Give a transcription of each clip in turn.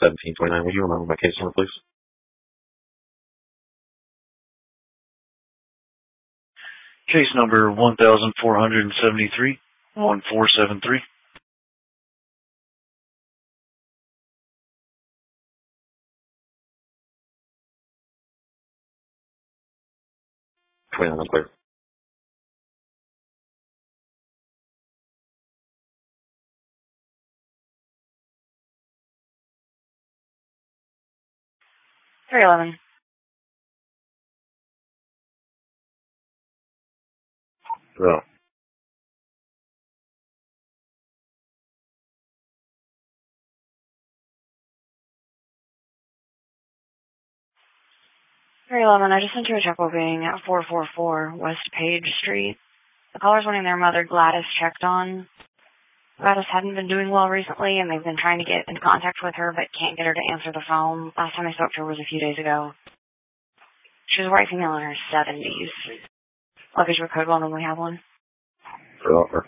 1729. Would you remember my case number, please? Case number 1473, 1473. Clear. Three 11. Yeah. Three 11. I just sent you a check booking at 444 West Page Street. The caller's wanting their mother Gladys checked on. Gladys hadn't been doing well recently, and they've been trying to get in contact with her, but can't get her to answer the phone. Last time I spoke to her was a few days ago. She's a white female in her 70s. Luggage with code one when we have one. For offer.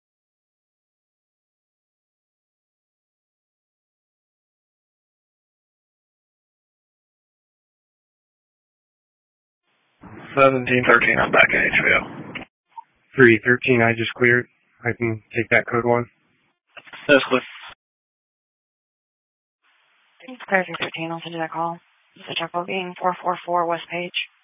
$17.13. I'm back in HBO. 313. I just cleared. I can take that code one. That's clear. Clear 313. I'll send you that call. It's a check booking 444 West Page.